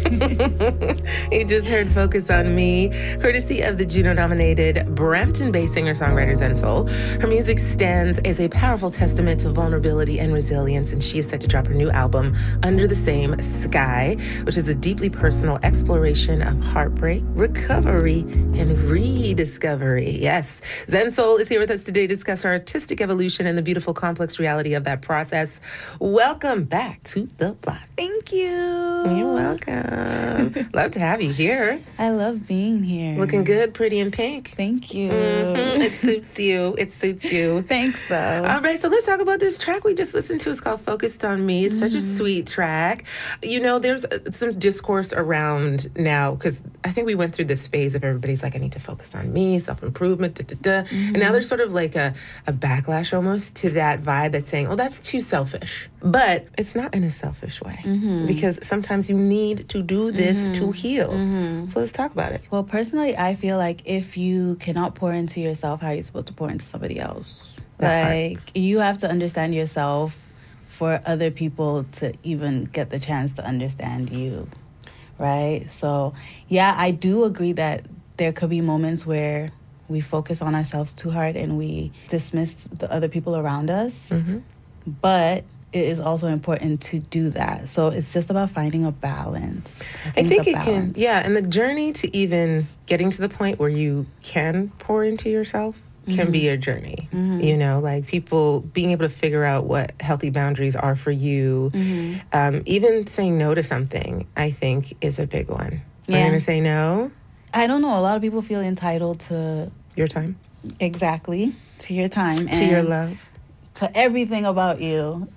You just heard Focus on Me, courtesy of the Juno-nominated Brampton-based singer-songwriter Zensol. Her music stands as a powerful testament to vulnerability and resilience, and she is set to drop her new album, Under the Same Sky, which is a deeply personal exploration of heartbreak, recovery, and rediscovery. Yes, Zensol is here with us today to discuss her artistic evolution and the beautiful, complex reality of that process. Welcome back to the block. Thank you. You're welcome. Love to have you here. I love being here. Looking good, pretty in pink. Thank you. Mm-hmm. It suits you. It suits you. Thanks, though. All right, so let's talk about this track we just listened to. It's called Focused on Me. It's such a sweet track. You know, there's some discourse around now, because I think we went through this phase of everybody's like, I need to focus on me, self-improvement, And now there's sort of like a backlash almost to that vibe that's saying, oh, that's too selfish. But it's not in a selfish way, because sometimes you need to do this to heal. So let's talk about it. Well, personally, I feel like if you cannot pour into yourself, how are you supposed to pour into somebody else? You have to understand yourself for other people to even get the chance to understand you, right? So, yeah, I do agree that there could be moments where we focus on ourselves too hard and we dismiss the other people around us. But it is also important to do that. So it's just about finding a balance. I think it can, and the journey to even getting to the point where you can pour into yourself can be a journey. You know, like people being able to figure out what healthy boundaries are for you. Even saying no to something, I think, is a big one. Are you going to say no? I don't know. A lot of people feel entitled to... Your time? Exactly. To your time. To your love. To everything about you.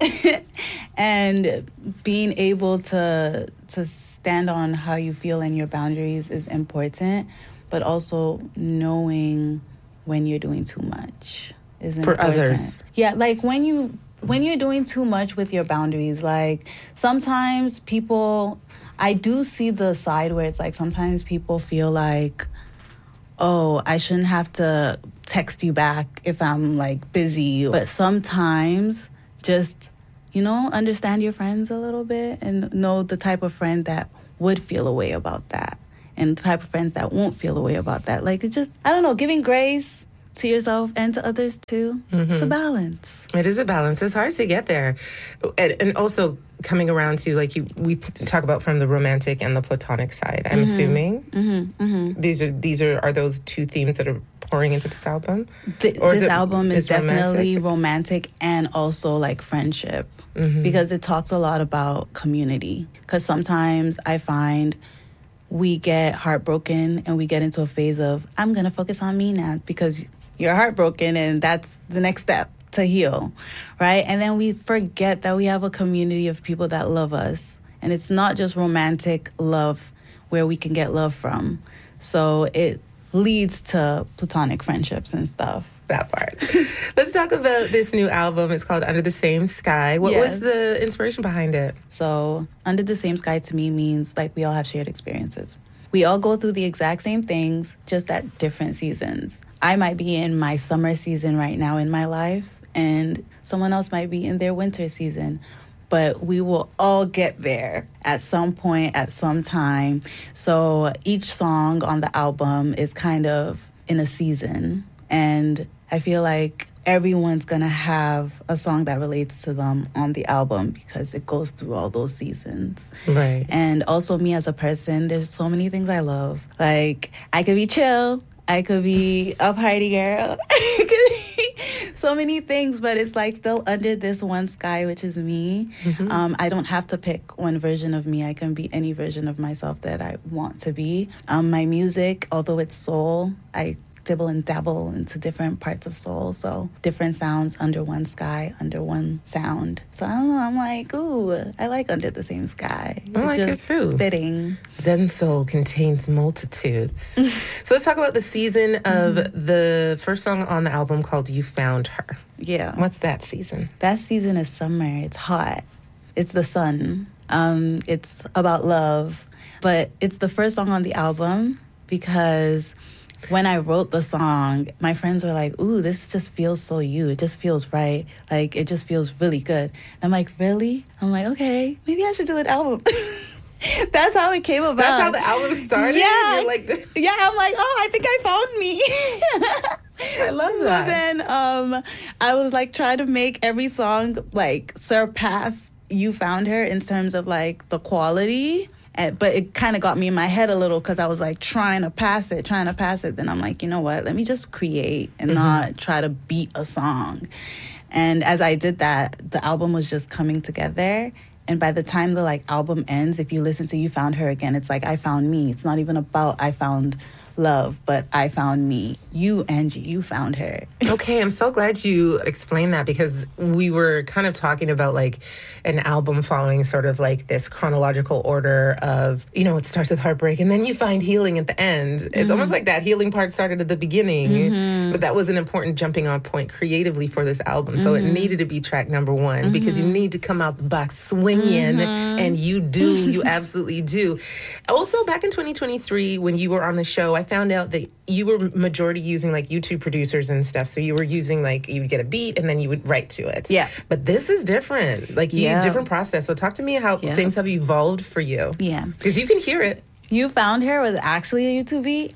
And being able to stand on how you feel and your boundaries is important, but also knowing when you're doing too much is important. For others. Yeah, like when you're doing too much with your boundaries, like sometimes I do see the side where it's like sometimes people feel like, oh, I shouldn't have to text you back if I'm like busy. But sometimes just, understand your friends a little bit and know the type of friend that would feel a way about that and the type of friends that won't feel a way about that. Like it's just, I don't know, giving grace to yourself and to others too. It's a balance. It is a balance. It's hard to get there. And also coming around to, like, we talk about from the romantic and the platonic side, I'm assuming. These are those two themes that are pouring into this album? This album is definitely romantic and also like friendship, because it talks a lot about community. Because sometimes I find we get heartbroken and we get into a phase of, I'm going to focus on me now because you're heartbroken and that's the next step to heal, right? And then we forget that we have a community of people that love us. And it's not just romantic love where we can get love from. So it leads to platonic friendships and stuff. That part. Let's talk about this new album. It's called Under the Same Sky. What was the inspiration behind it? So Under the Same Sky to me means like we all have shared experiences. We all go through the exact same things, just at different seasons. I might be in my summer season right now in my life, and someone else might be in their winter season. But we will all get there at some point, at some time. So each song on the album is kind of in a season. And I feel like everyone's going to have a song that relates to them on the album because it goes through all those seasons. Right. And also me as a person, there's so many things I love. Like, I could be chill. I could be a party girl. I could be so many things, but it's like still under this one sky, which is me. I don't have to pick one version of me. I can be any version of myself that I want to be. My music, although it's soul, I dibble and dabble into different parts of soul. So different sounds under one sky, under one sound. So I don't know, I'm like, ooh, I like Under the Same Sky. I like it too. Fitting. Zensol contains multitudes. So let's talk about the season of the first song on the album called You Found Her. Yeah. What's that season? That season is summer. It's hot. It's the sun. It's about love. But it's the first song on the album because when I wrote the song, my friends were like, ooh, this just feels so you. It just feels right. Like, it just feels really good. And I'm like, really? I'm like, okay, maybe I should do an album. That's how it came about. That's how the album started? Yeah. You're like, yeah, I'm like, oh, I think I found me. I love that. So then I was like trying to make every song like surpass You Found Her in terms of like the quality. But it kind of got me in my head a little because I was like trying to pass it. Then I'm like, you know what? Let me just create and not try to beat a song. And as I did that, the album was just coming together. And by the time the like album ends, if you listen to You Found Her again, it's like I found me. It's not even about I found love, but I found me. You, Angie, you found her. Okay, I'm so glad you explained that because we were kind of talking about like an album following sort of like this chronological order of, you know, it starts with heartbreak and then you find healing at the end. It's almost like that healing part started at the beginning, but that was an important jumping on point creatively for this album. So it needed to be track number one because you need to come out the box swinging and you absolutely do. Also, back in 2023, when you were on the show, I found out that you were majority using like YouTube producers and stuff. So you were using like, you would get a beat and then you would write to it. Yeah. But this is different. Like different process. So talk to me how things have evolved for you. Yeah. Because you can hear it. You Found Her was actually a YouTube beat.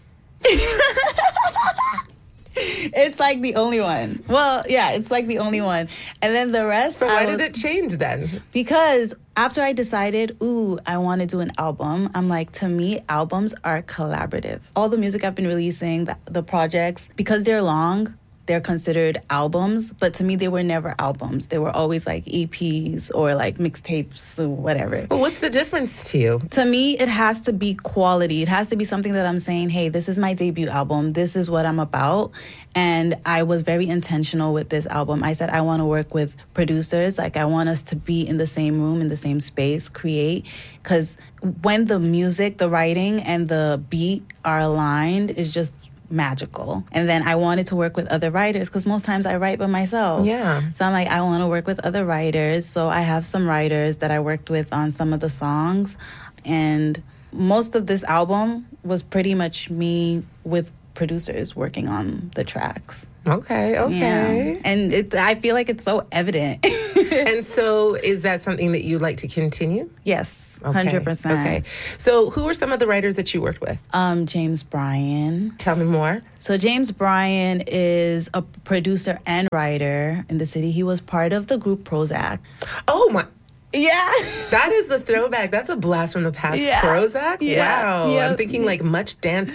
It's like the only one. Well, yeah, it's like the only one. And then the rest... So why did it change then? Because after I decided, I want to do an album, I'm like, to me, albums are collaborative. All the music I've been releasing, the projects, because they're long, they're considered albums, but to me, they were never albums. They were always like EPs or like mixtapes or whatever. Well, what's the difference to you? To me, it has to be quality. It has to be something that I'm saying, hey, this is my debut album. This is what I'm about. And I was very intentional with this album. I said, I want to work with producers. Like, I want us to be in the same room, in the same space, create. Because when the music, the writing, and the beat are aligned, it's just magical. And then I wanted to work with other writers because most times I write by myself. Yeah. So I'm like, I want to work with other writers. So I have some writers that I worked with on some of the songs. And most of this album was pretty much me with producers working on the tracks. Okay. Yeah. And I feel like it's so evident. And so is that something that you'd like to continue? Yes, Okay. 100%. Okay. So who were some of the writers that you worked with? James Bryan. Tell me more. So James Bryan is a producer and writer in the city. He was part of the group Prozac. Oh, my... Yeah. That is the throwback. That's a blast from the past. Yeah. Prozac? Yeah. Wow. Yeah. I'm thinking like Much Dance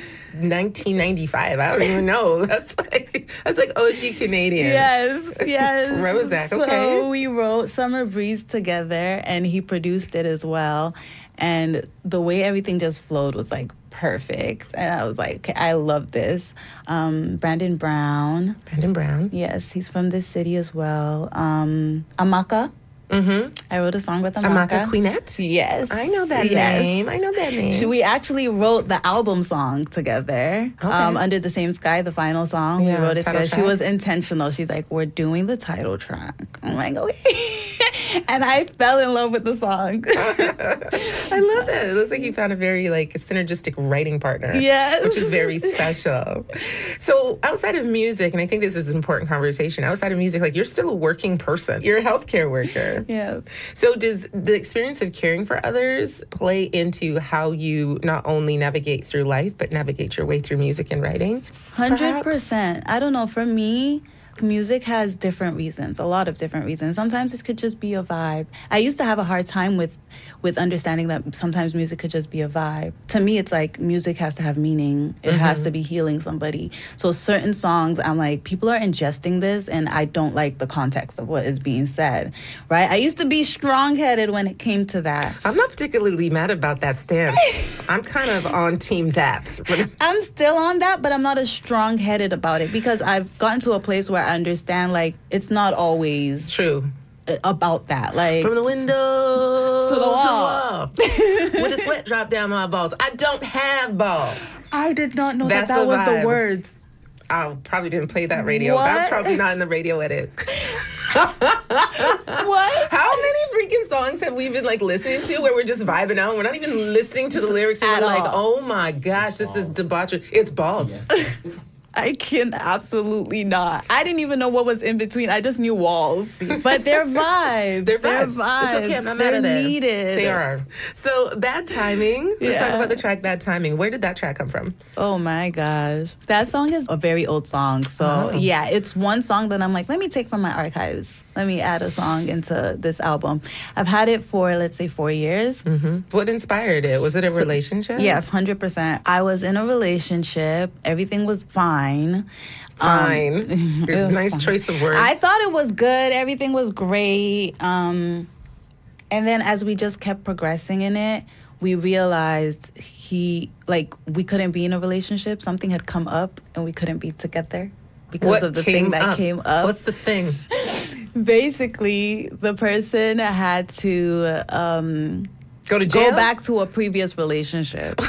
1995. I don't even know. That's like OG Canadian. Yes. Prozac, okay. So we wrote Summer Breeze together and he produced it as well. And the way everything just flowed was like perfect. And I was like, okay, I love this. Brandon Brown. Yes, he's from this city as well. Amaka. Mm-hmm. I wrote a song with Amaka. Queenette? Yes. I know that name. We actually wrote the album song together under the same sky, the final song. Yeah, we wrote it together. track. She was intentional. She's like, we're doing the title track. I'm like, okay. And I fell in love with the song. I love that. It looks like you found a very like synergistic writing partner. Yes. Which is very special. So outside of music, and I think this is an important conversation, outside of music, like you're still a working person. You're a healthcare worker. Yeah. So does the experience of caring for others play into how you not only navigate through life, but navigate your way through music and writing? 100%. I don't know. For me, music has different reasons, a lot of different reasons. Sometimes it could just be a vibe. I used to have a hard time with understanding that sometimes music could just be a vibe. To me, it's like music has to have meaning. It has to be healing somebody. So certain songs, I'm like, people are ingesting this and I don't like the context of what is being said, right? I used to be strong-headed when it came to that. I'm not particularly mad about that stance. I'm kind of on team that. I'm still on that, but I'm not as strong-headed about it because I've gotten to a place where I understand, like, it's not always true about that. Like, from the window to the wall. With a sweat drop down my balls. I don't have balls. I did not know That's that was vibe. the words. I probably didn't play that radio. What? That's probably not in the radio edit. What? How many freaking songs have we been like listening to where we're just vibing out? We're not even listening to the lyrics. And At we're like, all. oh my gosh, this is debauchery. It's balls. Yeah. I can absolutely not. I didn't even know what was in between. I just knew walls. But they're vibes. They're vibes. It's okay. I'm not mad at them. Needed. They are. So, Bad Timing. Let's talk about the track Bad Timing. Where did that track come from? Oh, my gosh. That song is a very old song. So, yeah, it's one song that I'm like, let me take from my archives. Let me add a song into this album. I've had it for, let's say, 4 years. Mm-hmm. What inspired it? Was it a relationship? Yes, 100%. I was in a relationship. Everything was fine. Fine. Nice fine. choice of words. I thought it was good. Everything was great. And then as we just kept progressing in it, we realized we couldn't be in a relationship. Something had come up and we couldn't be together because of the thing that came up. What's the thing? Basically, the person had to go to jail? Go back to a previous relationship.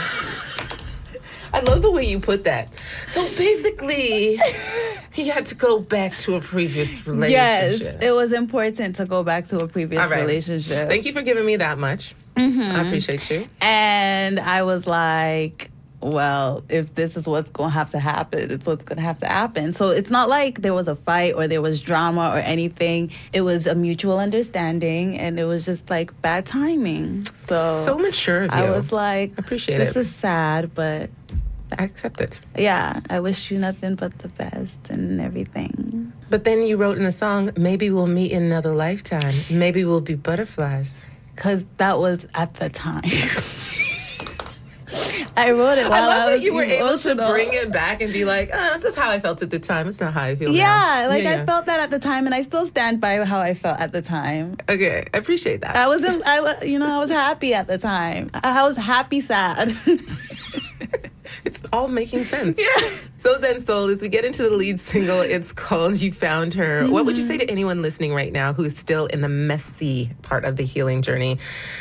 I love the way you put that. So basically, he had to go back to a previous relationship. Yes, it was important to go back to a previous relationship. Thank you for giving me that much. Mm-hmm. I appreciate you. And I was like, well, if this is what's going to have to happen, it's what's going to have to happen. So it's not like there was a fight or there was drama or anything. It was a mutual understanding, and it was just like bad timing. So mature of you. I was like, appreciate this is sad, but I accept it. Yeah, I wish you nothing but the best and everything. But then you wrote in the song, maybe we'll meet in another lifetime. Maybe we'll be butterflies. Because that was at the time. I wrote it while I love I was that you were emotional. able to bring it back and be like, that's how I felt at the time. It's not how I feel now. Yeah, I felt that at the time, and I still stand by how I felt at the time. Okay, I appreciate that. I was happy at the time. I was happy, sad. It's all making sense. Yeah. So Zen Soul, as we get into the lead single, it's called You Found Her. Mm-hmm. What would you say to anyone listening right now who's still in the messy part of the healing journey?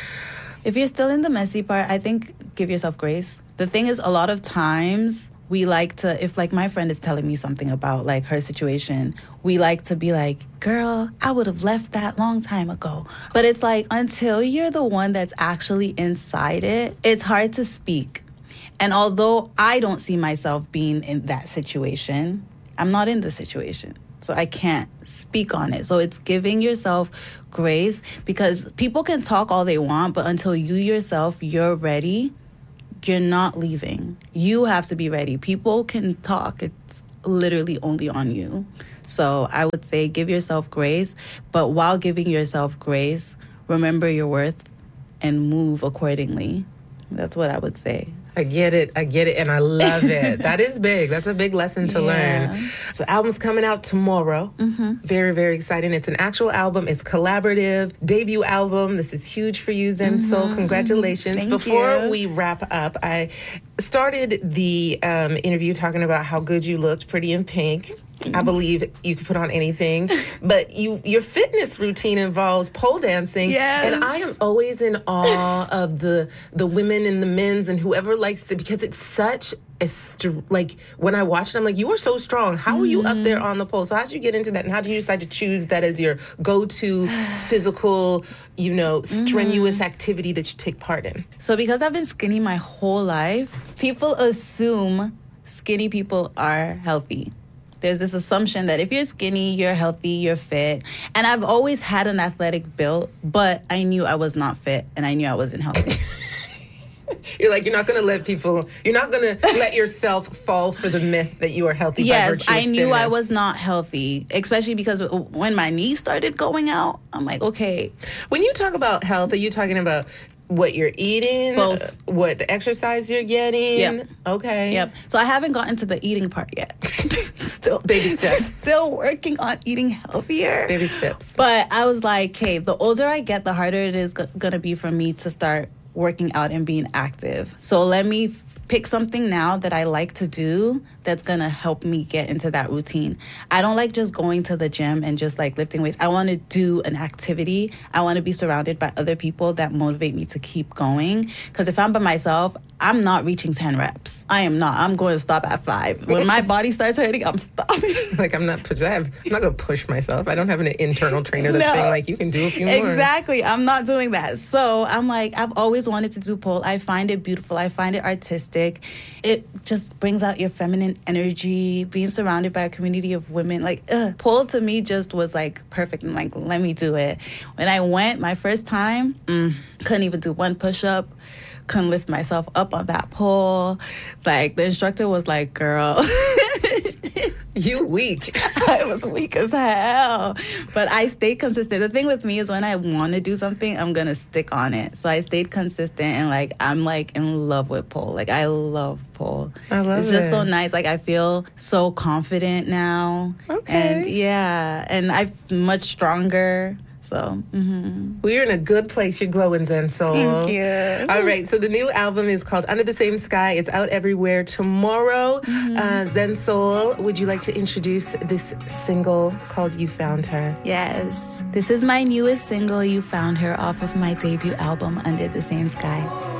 If you're still in the messy part, I think give yourself grace. The thing is, a lot of times we like to, if like my friend is telling me something about like her situation, we like to be like, girl, I would have left that long time ago. But it's like, until you're the one that's actually inside it, it's hard to speak. And although I don't see myself being in that situation, I'm not in the situation. So I can't speak on it. So it's giving yourself grace, because people can talk all they want, but until you yourself, you're ready, you're not leaving. You have to be ready. People can talk. It's literally only on you. So I would say give yourself grace, but while giving yourself grace, remember your worth and move accordingly. That's what I would say. I get it, and I love it. That is big. That's a big lesson to learn. So album's coming out tomorrow. Mm-hmm. Very, very exciting. It's an actual album. It's collaborative. Debut album. This is huge for you, Zen Soul. Congratulations. Thank Before you. we wrap up, I started the interview talking about how good you looked, pretty in pink. I believe you can put on anything, but your fitness routine involves pole dancing. Yes. And I am always in awe of the women and the men's and whoever likes it, because it's such a, like, when I watch it, I'm like, you are so strong. How are you up there on the pole? So how did you get into that? And how did you decide to choose that as your go-to physical, strenuous activity that you take part in? So because I've been skinny my whole life, people assume skinny people are healthy. There's this assumption that if you're skinny, you're healthy, you're fit. And I've always had an athletic build, but I knew I was not fit and I knew I wasn't healthy. You're like, you're not going to let yourself fall for the myth that you are healthy. Yes, by virtue I of knew fitness. I was not healthy, especially because when my knees started going out, I'm like, okay. When you talk about health, are you talking about what you're eating? Both. What the exercise you're getting? Yep. Okay. Yep. So I haven't gotten to the eating part yet. Still baby steps. Still working on eating healthier. Baby steps. But I was like, okay, the older I get, the harder it is going to be for me to start working out and being active. So let me pick something now that I like to do that's going to help me get into that routine. I don't like just going to the gym and just like lifting weights. I want to do an activity. I want to be surrounded by other people that motivate me to keep going. Because if I'm by myself, I'm not reaching 10 reps. I am not. I'm going to stop at 5. When my body starts hurting, I'm stopping. Like, I'm not going to push myself. I don't have an internal trainer that's being like, you can do a few more. Exactly. I'm not doing that. So I'm like, I've always wanted to do pole. I find it beautiful. I find it artistic. It just brings out your feminine energy. Being surrounded by a community of women, like, pole to me just was like perfect. I'm like, let me do it. When I went my first time, couldn't even do one push-up. Couldn't lift myself up on that pole. Like, the instructor was like, girl. You weak. I was weak as hell. But I stayed consistent. The thing with me is when I want to do something, I'm going to stick on it. So I stayed consistent, and, like, I'm, like, in love with pole. Like, I love pole. I love it. It's just so nice. Like, I feel so confident now. Okay. And, yeah. And I'm much stronger. So, We're in a good place. You're glowing, Zensol. Thank you. All right. So the new album is called Under the Same Sky. It's out everywhere tomorrow. Zensol, would you like to introduce this single called You Found Her? Yes. This is my newest single, You Found Her, off of my debut album, Under the Same Sky.